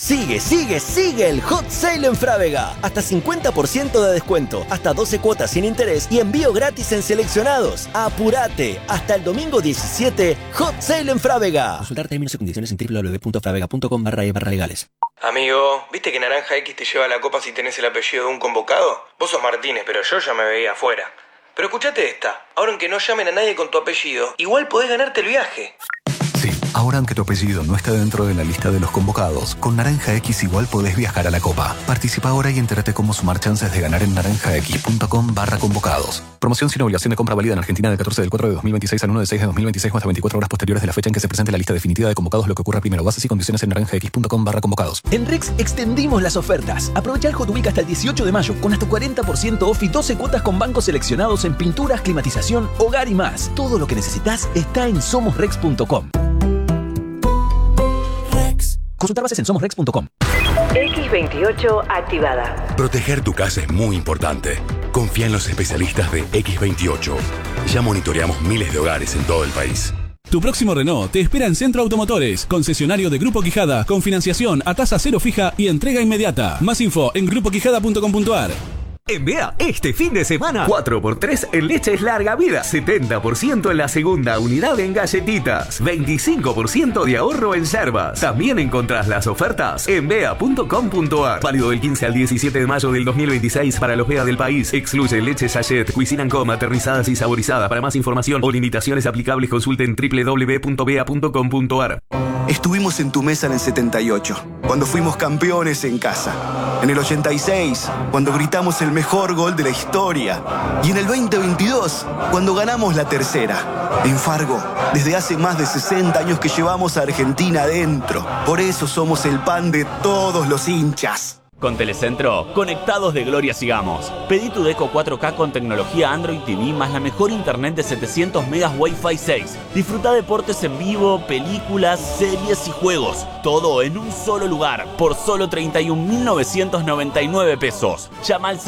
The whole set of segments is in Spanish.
Sigue el Hot Sale en Frávega. Hasta 50% de descuento, hasta 12 cuotas sin interés y envío gratis en seleccionados. ¡Apurate! Hasta el domingo 17, Hot Sale en Frávega. Consultar términos y condiciones en www.fravega.com/legales. Amigo, ¿viste que Naranja X te lleva la copa si tenés el apellido de un convocado? Vos sos Martínez, pero yo ya me veía afuera. Pero escuchate esta. Ahora aunque no llamen a nadie con tu apellido, igual podés ganarte el viaje. Sí, ahora aunque tu apellido no esté dentro de la lista de los convocados, con Naranja X igual podés viajar a la Copa. Participa ahora y entérate cómo sumar chances de ganar en naranjax.com/convocados. Promoción sin obligación de compra válida en Argentina del 14 del 4 de 2026 al 1 de 6 de 2026 o hasta 24 horas posteriores de la fecha en que se presente la lista definitiva de convocados, lo que ocurra primero. Bases y condiciones en naranjax.com/convocados. En Rex extendimos las ofertas. Aprovecha el Hot Week hasta el 18 de mayo con hasta 40% off y 12 cuotas con bancos seleccionados en pinturas, climatización, hogar y más. Todo lo que necesitas está en somosrex.com. Consultar bases en somosrex.com. X28 activada. Proteger tu casa es muy importante. Confía en los especialistas de X28. Ya monitoreamos miles de hogares en todo el país. Tu próximo Renault te espera en Centro Automotores, concesionario de Grupo Quijada, con financiación a tasa cero fija y entrega inmediata. Más info en grupoquijada.com.ar. En Bea, este fin de semana, 4x3 en leches larga vida, 70% en la segunda unidad en galletitas, 25% de ahorro en yerbas. También encontrás las ofertas en bea.com.ar. Válido del 15 al 17 de mayo del 2026 para los Bea del país. Excluye leche sachet, Cuisinant Com, aterrizadas y saborizadas. Para más información o limitaciones aplicables, consulten www.bea.com.ar. Estuvimos en tu mesa en el 78, cuando fuimos campeones en casa. En el 86, cuando gritamos el mejor gol de la historia. Y en el 2022, cuando ganamos la tercera. En Fargo, desde hace más de 60 años que llevamos a Argentina adentro. Por eso somos el pan de todos los hinchas. Con Telecentro, conectados de gloria sigamos. Pedí tu Deco 4K con tecnología Android TV más la mejor internet de 700 megas Wi-Fi 6. Disfruta deportes en vivo, películas, series y juegos. Todo en un solo lugar, por solo 31.999 pesos. Llama al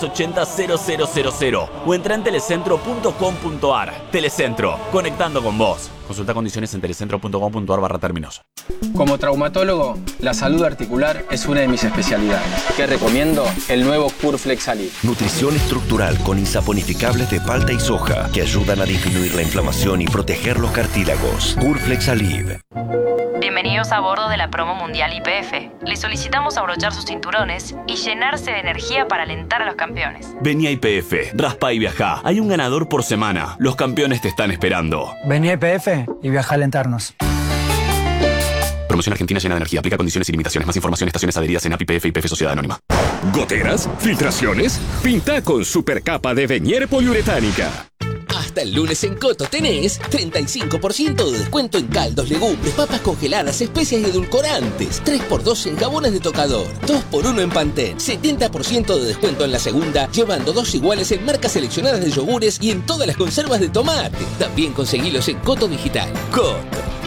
6380-0000 o entra en telecentro.com.ar. Telecentro, conectando con vos. Consulta condiciones en telecentro.com.ar/términos. Como traumatólogo, la salud articular es una de mis especialidades. ¿Qué recomiendo? El nuevo Curflex Alib. Nutrición estructural con insaponificables de palta y soja que ayudan a disminuir la inflamación y proteger los cartílagos. Curflex Alib. Bienvenidos a bordo de la promo mundial YPF. Les solicitamos abrochar sus cinturones y llenarse de energía para alentar a los campeones. Vení a YPF, raspa y viajá. Hay un ganador por semana. Los campeones te están esperando. Vení a YPF y viaja a alentarnos. Promoción Argentina llena de energía. Aplica condiciones y limitaciones. Más información en estaciones adheridas en API, YPF y YPF Sociedad Anónima. ¿Goteras? ¿Filtraciones? Pinta con supercapa de Venier poliuretánica. Hasta el lunes en Coto tenés 35% de descuento en caldos, legumbres, papas congeladas, especias y edulcorantes. 3x2 en jabones de tocador. 2x1 en Pantene. 70% de descuento en la segunda, llevando 2 iguales en marcas seleccionadas de yogures y en todas las conservas de tomate. También conseguilos en Coto Digital. Coto.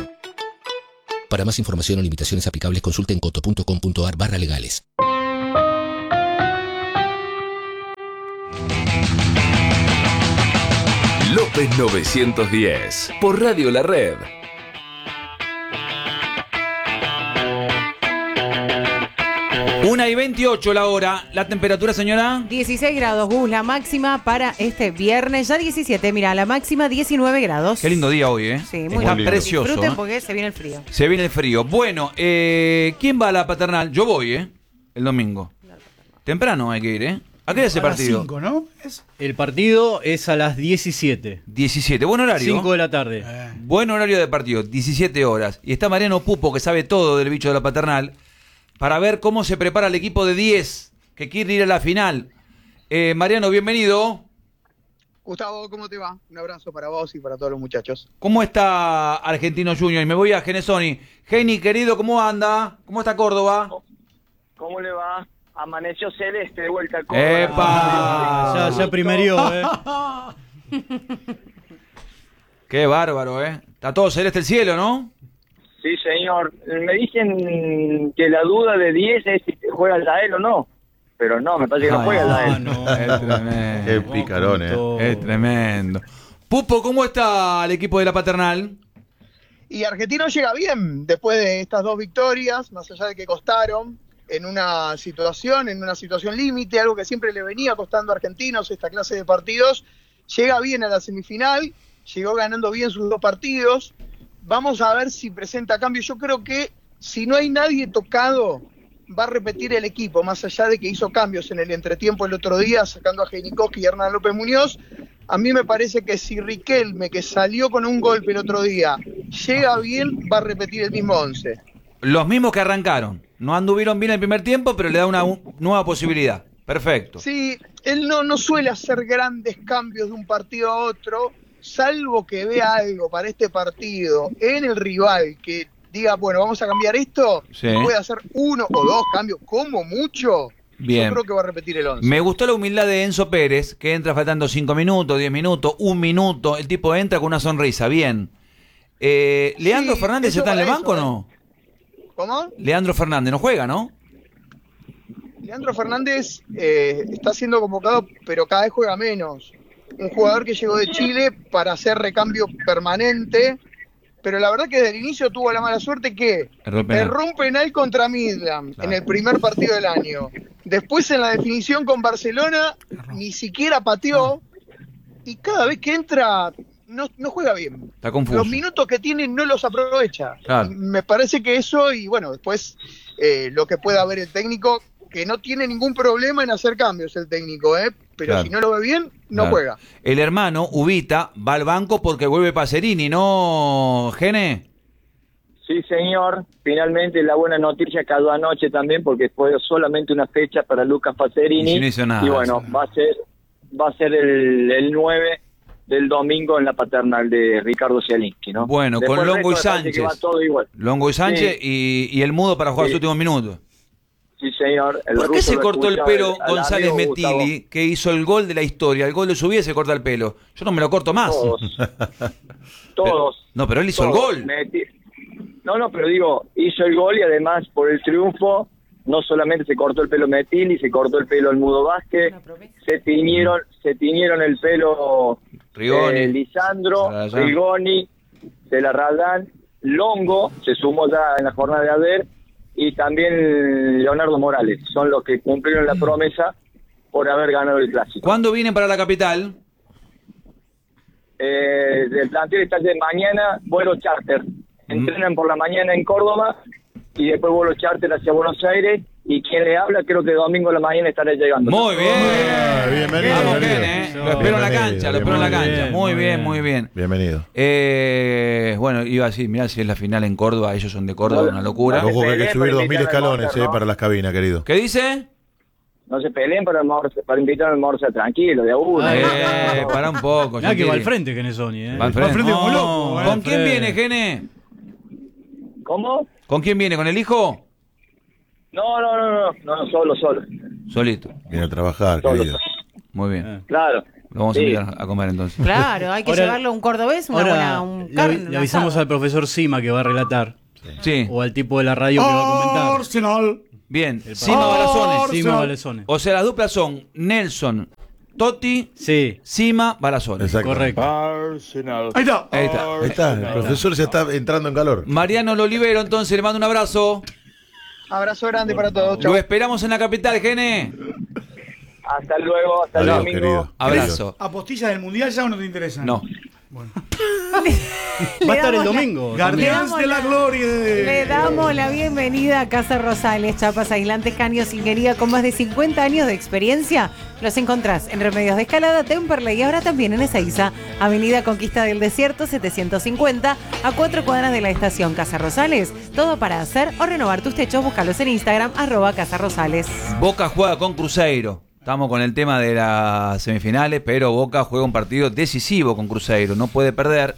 Para más información o limitaciones aplicables, consulte en coto.com.ar/legales. López 910, por Radio La Red. Una y 28 la hora. ¿La temperatura, señora? 16 grados, Gus. La máxima para este viernes. Ya 17, mira, la máxima 19 grados. Qué lindo día hoy, ¿eh? Sí, muy Está lindo. precioso. Disfruten porque se viene el frío. Se viene el frío. Bueno, ¿quién va a la paternal? Yo voy, el domingo. Temprano hay que ir, ¿eh? ¿A qué hora es el partido? 5, ¿no? El partido es a las 17. 17, buen horario. 5 de la tarde. Buen horario de partido, 17 horas. Y está Mariano Pupo, que sabe todo del bicho de la paternal, para ver cómo se prepara el equipo de 10, que quiere ir a la final. Mariano, bienvenido. Gustavo, ¿cómo te va? Un abrazo para vos y para todos los muchachos. ¿Cómo está Argentino Junior? Y me voy a Genesoni. Geni, querido, ¿cómo anda? ¿Cómo está Córdoba? ¿Cómo le va? Amaneció celeste de vuelta a Córdoba. ¡Epa! Ya primerió, Qué bárbaro, Está todo celeste el cielo, ¿no? Sí, señor. Me dicen que la duda de 10 es si juega el Dael o no. Pero no, me parece que no juega el Dael. No. Es tremendo. Qué picarón, Es tremendo. Pupo, ¿cómo está el equipo de la paternal? Y Argentinos llega bien después de estas 2 victorias, más allá de que costaron, en una situación límite, algo que siempre le venía costando a Argentinos esta clase de partidos. Llega bien a la semifinal, llegó ganando bien sus 2 partidos. Vamos a ver si presenta cambios. Yo creo que si no hay nadie tocado, va a repetir el equipo, más allá de que hizo cambios en el entretiempo el otro día, sacando a Heinikowski y Hernán López Muñoz. A mí me parece que si Riquelme, que salió con un golpe el otro día, llega bien, va a repetir el mismo 11. Los mismos que arrancaron. No anduvieron bien el primer tiempo, pero le da una nueva posibilidad. Perfecto. Sí, él no suele hacer grandes cambios de un partido a otro, salvo que vea algo para este partido en el rival que diga, bueno, vamos a cambiar esto, Sí. puede hacer 1 o 2 cambios, como mucho. Bien. Yo creo que va a repetir el 11. Me gustó la humildad de Enzo Pérez, que entra faltando 5 minutos, 10 minutos, 1 minuto. El tipo entra con una sonrisa, bien. ¿Leandro Fernández está en el banco o no? ¿Cómo? Leandro Fernández no juega, ¿no? Leandro Fernández está siendo convocado, pero cada vez juega menos. Un jugador que llegó de Chile para hacer recambio permanente, pero la verdad que desde el inicio tuvo la mala suerte que erró un penal contra Midland en el primer partido del año. Después en la definición con Barcelona ni siquiera pateó y cada vez que entra no juega bien. Está confuso. Los minutos que tiene no los aprovecha. Claro. Me parece que eso, y bueno, después lo que pueda ver el técnico, que no tiene ningún problema en hacer cambios el técnico, pero Claro. si no lo ve bien, no Claro. juega. El hermano, Ubita, va al banco porque vuelve Pacerini, ¿no, Gene? Sí, señor. Finalmente la buena noticia cayó anoche también porque fue solamente una fecha para Lucas Pacerini. Y si no hizo nada, y bueno, sí. va a ser el 9 del domingo en la paternal de Ricardo Zielinski, ¿no? Bueno, Después con el Longo y resto me parece que Sánchez. va todo igual. Longo y Sánchez Sí. y el mudo para jugar Sí. los últimos minutos. Sí, señor. El ¿Por qué ruso se lo cortó el escuchaba pelo al González amigo Metilli, que hizo el gol de la historia? El gol de su vida se corta el pelo. Yo no me lo corto más. Todos. No, pero él hizo el Todos. gol. No, pero digo, hizo el gol y además por el triunfo, no solamente se cortó el pelo Metilli, se cortó el pelo el Mudo Vázquez, se tiñeron el pelo Rigoni. Lisandro, Salayán. Rigoni, de la Radán, Longo, se sumó ya en la jornada de ayer, y también Leonardo Morales, son los que cumplieron la promesa por haber ganado el clásico. ¿Cuándo vienen para la capital? El plantel está de mañana, vuelo charter. Entrenan por la mañana en Córdoba y después vuelo charter hacia Buenos Aires. Y quien le habla, creo que domingo a la mañana estaré llegando. Muy bien. Bienvenido. Vamos, bienvenido. Ken, Lo espero en la cancha, lo espero en la cancha. Muy bien, muy bien. Bienvenido. Bueno, iba a decir, mirá si es la final en Córdoba, ellos son de Córdoba, una locura. Ojo que hay que subir 2000 escalones para las cabinas, querido. ¿Qué dice? No se peleen para invitar a almorzar tranquilo, de a uno. Para un poco. Mirá que va al Gentili. frente, Genesoni, Va al frente. como No. loco. ¿Con quién viene, Gene? ¿Cómo? ¿Con quién viene? ¿Con el hijo? No, solo. Solito. Viene a trabajar, querido. Muy bien. Claro. Lo vamos a Sí. invitar a comer entonces. Claro, hay que Ahora- llevarlo a un cordobés, una Ahora buena, un le avisamos al profesor Sima que va a relatar. Sí. O al tipo de la radio que va a comentar. Arsenal. Bien, Sima Balazones. Sima Balazones. O sea, las duplas son Nelson, Totti, Sima Balazones. Correcto. Arsenal. Ahí está, el profesor ya está entrando en calor. Mariano Lolivero, entonces le mando un abrazo. Abrazo grande para todos. Chau. Lo esperamos en la capital, Gene. Hasta luego, hasta el Adiós, domingo. querido. Abrazo. ¿Apostillas del mundial ya o no te interesan? No. Va a estar el domingo. Guardianes de la Gloria. Le damos la bienvenida a Casa Rosales, chapas aislantes, caños, ingeniería con más de 50 años de experiencia. Los encontrás en Remedios de Escalada, Temperley y ahora también en Ezeiza, Avenida Conquista del Desierto 750, a 4 cuadras de la estación Casa Rosales. Todo para hacer o renovar tus techos, búscalos en Instagram, @Casa Rosales. Boca juega con Cruzeiro. Estamos con el tema de las semifinales, pero Boca juega un partido decisivo con Cruzeiro. No puede perder.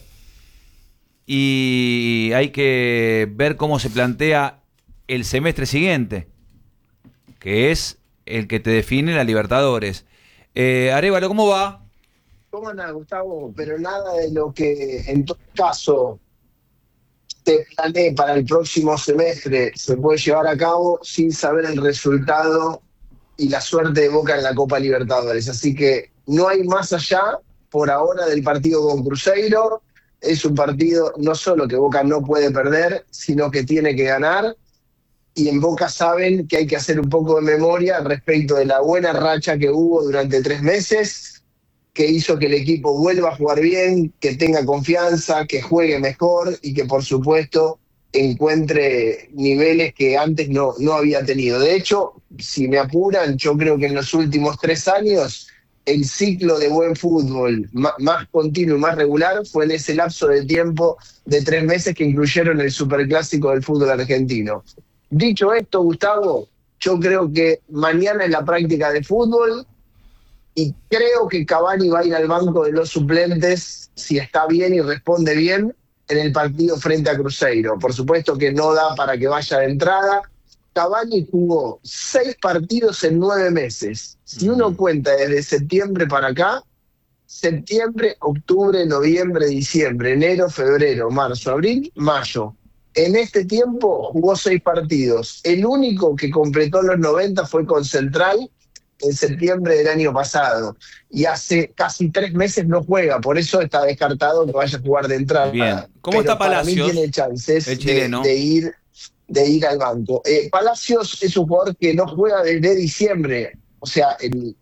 Y hay que ver cómo se plantea el semestre siguiente, que es el que te define la Libertadores. Arévalo, ¿cómo va? ¿Cómo anda, Gustavo? Pero nada de lo que en todo caso te planeé para el próximo semestre se puede llevar a cabo sin saber el resultado y la suerte de Boca en la Copa Libertadores. Así que no hay más allá por ahora del partido con Cruzeiro. es un partido no solo que Boca no puede perder, sino que tiene que ganar. Y en Boca saben que hay que hacer un poco de memoria respecto de la buena racha que hubo durante 3 meses, que hizo que el equipo vuelva a jugar bien, que tenga confianza, que juegue mejor y que por supuesto encuentre niveles que antes no había tenido. De hecho, si me apuran, yo creo que en los últimos 3 años el ciclo de buen fútbol más continuo y más regular fue en ese lapso de tiempo de 3 meses que incluyeron el superclásico del fútbol argentino. Dicho esto, Gustavo, yo creo que mañana es la práctica de fútbol y creo que Cavani va a ir al banco de los suplentes si está bien y responde bien en el partido frente a Cruzeiro. Por supuesto que no da para que vaya de entrada. Cavani jugó 6 partidos en 9 meses. Si uno cuenta desde septiembre para acá, septiembre, octubre, noviembre, diciembre, enero, febrero, marzo, abril, mayo. En este tiempo jugó 6 partidos. El único que completó los 90 fue con Central en septiembre del año pasado. Y hace casi 3 meses no juega, por eso está descartado que vaya a jugar de entrada. Bien. ¿Cómo está Palacios? Para mí tiene chances el chileno de ir al banco. Palacios es un jugador que no juega desde diciembre. O sea,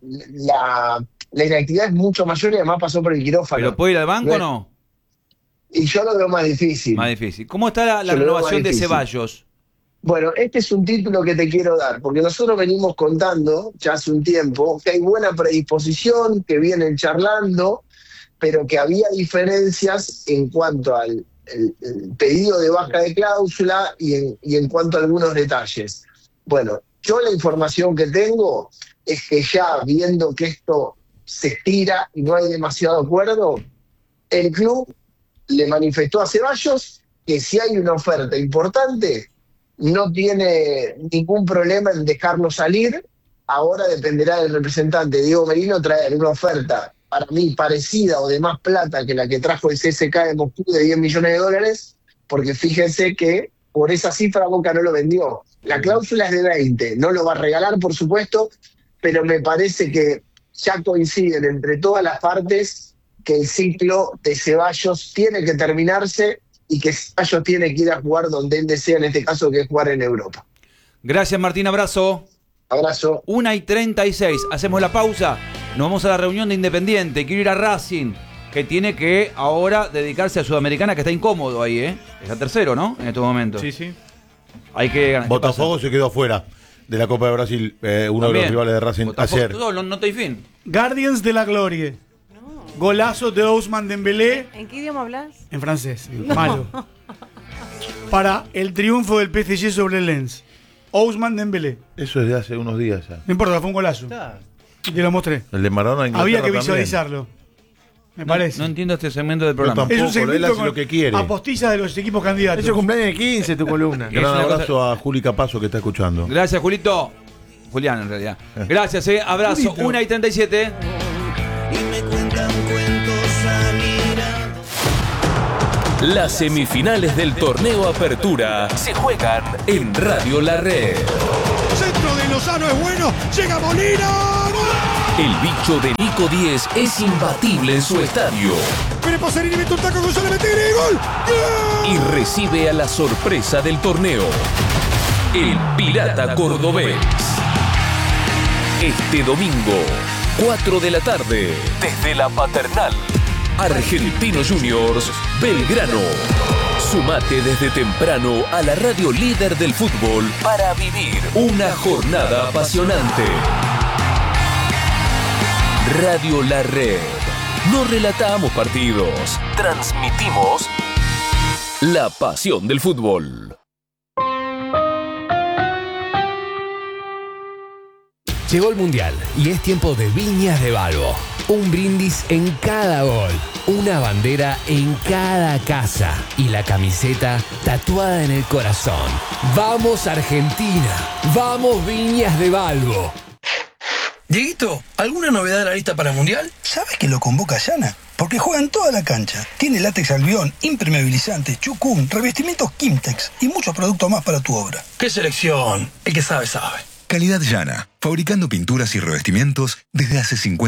la inactividad es mucho mayor y además pasó por el quirófano. ¿Pero puede ir al banco o no? Y yo lo veo más difícil. Más difícil. ¿Cómo está la renovación de Ceballos? Bueno, este es un título que te quiero dar, porque nosotros venimos contando ya hace un tiempo que hay buena predisposición, que vienen charlando, pero que había diferencias en cuanto al el pedido de baja de cláusula y en cuanto a algunos detalles. Bueno, yo la información que tengo es que ya viendo que esto se estira y no hay demasiado acuerdo, el club le manifestó a Ceballos que si hay una oferta importante, no tiene ningún problema en dejarlo salir. Ahora dependerá del representante Diego Merino traer una oferta para mí parecida o de más plata que la que trajo el CSK de Moscú de $10 millones, porque fíjense que por esa cifra Boca no lo vendió. La cláusula es de 20, no lo va a regalar por supuesto, pero me parece que ya coinciden entre todas las partes que el ciclo de Ceballos tiene que terminarse y que Ceballos tiene que ir a jugar donde él desea, en este caso que es jugar en Europa. Gracias Martín, abrazo. Abrazo. 1:36, hacemos la pausa, nos vamos a la reunión de Independiente, quiero ir a Racing, que tiene que ahora dedicarse a Sudamericana, que está incómodo ahí, está tercero, ¿no? En estos momentos. Sí, sí. Hay que ganar. Botafogo se quedó afuera de la Copa de Brasil, uno de los rivales de Racing ayer. No te fin. Guardians de la Gloria. Golazo de Ousmane Dembélé. ¿En qué idioma hablas? En francés. Malo. Para el triunfo del PSG sobre el Lens. Ousmane Dembélé. Eso es de hace unos días ya. No importa, fue un golazo. Y te lo mostré. El de Maradona Inglaterra había que también visualizarlo. Me parece. No entiendo este segmento del programa. Tampoco, es un segmento él hace con lo que quiere. Apostillas de los equipos candidatos. Es el cumpleaños de 15, tu columna. Gran abrazo a Juli Capazo que está escuchando. Gracias, Julito. Julián, en realidad. Gracias, abrazo. 1:37. Las semifinales del torneo Apertura se juegan en Radio La Red. Centro de Lozano es bueno, llega Molina. El bicho de Nico Díez es imbatible en su estadio. Viene Pasarini, mete un taco, González mete y gol. Y recibe a la sorpresa del torneo, el Pirata Cordobés. Este domingo, 4 de la tarde, desde la Paternal. Argentinos Juniors, Belgrano. Sumate desde temprano a la radio líder del fútbol para vivir una jornada apasionante. Radio La Red. No relatamos partidos, transmitimos la pasión del fútbol. Llegó el Mundial y es tiempo de Viñas de Balbo. Un brindis en cada gol, una bandera en cada casa y la camiseta tatuada en el corazón. ¡Vamos Argentina! ¡Vamos Viñas de Balbo! Dieguito, ¿alguna novedad de la lista para el Mundial? ¿Sabes que lo convoca Yana? Porque juega en toda la cancha. Tiene látex albión, impermeabilizante, chucum, revestimientos Kimtex y muchos productos más para tu obra. ¡Qué selección! El que sabe, sabe. Calidad Yana, fabricando pinturas y revestimientos desde hace 50